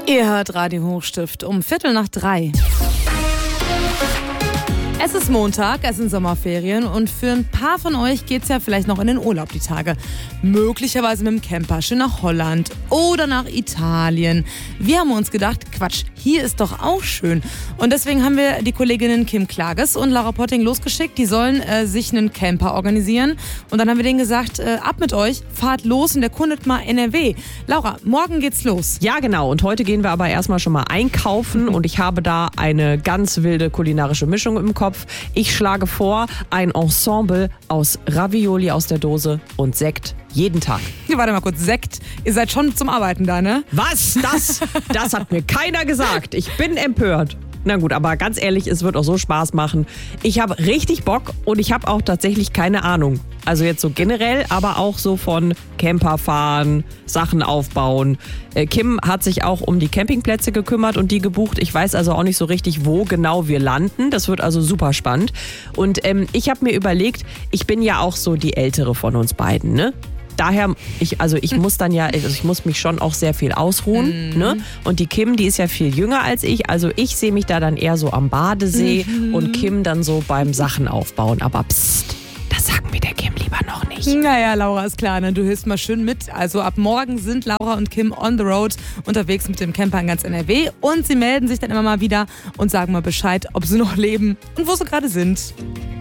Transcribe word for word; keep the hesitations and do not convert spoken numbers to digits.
Ihr hört Radio Hochstift um Viertel nach drei. Es ist Montag, es sind Sommerferien und für ein paar von euch geht es ja vielleicht noch in den Urlaub die Tage. Möglicherweise mit dem Camper schön nach Holland oder nach Italien. Wir haben uns gedacht, Quatsch, hier ist doch auch schön. Und deswegen haben wir die Kolleginnen Kim Klages und Laura Potting losgeschickt. Die sollen äh, sich einen Camper organisieren. Und dann haben wir denen gesagt, äh, ab mit euch, fahrt los und erkundet mal N R W. Laura, morgen geht's los. Ja, genau. Und heute gehen wir aber erstmal schon mal einkaufen. Und ich habe da eine ganz wilde kulinarische Mischung im Kopf. Ich schlage vor, ein Ensemble aus Ravioli aus der Dose und Sekt jeden Tag. Ja, warte mal kurz, Sekt. Ihr seid schon zum Arbeiten da, ne? Was? Das? Das hat mir keiner gesagt. Ich bin empört. Na gut, aber ganz ehrlich, es wird auch so Spaß machen. Ich habe richtig Bock und ich habe auch tatsächlich keine Ahnung. Also jetzt so generell, aber auch so von Camperfahren, Sachen aufbauen. Äh, Kim hat sich auch um die Campingplätze gekümmert und die gebucht. Ich weiß also auch nicht so richtig, wo genau wir landen. Das wird also super spannend. Und ähm, ich habe mir überlegt, ich bin ja auch so die Ältere von uns beiden, ne? Daher, ich, also ich muss dann ja, also ich muss mich schon auch sehr viel ausruhen. Mhm. Ne? Und die Kim, die ist ja viel jünger als ich. Also ich sehe mich da dann eher so am Badesee mhm. und Kim dann so beim Sachen aufbauen. Aber psst, das sagen wir der Kim lieber noch nicht. Naja, Laura, ist klar, ne? Du hilfst mal schön mit. Also ab morgen sind Laura und Kim on the road unterwegs mit dem Camper in ganz N R W. Und sie melden sich dann immer mal wieder und sagen mal Bescheid, ob sie noch leben und wo sie gerade sind.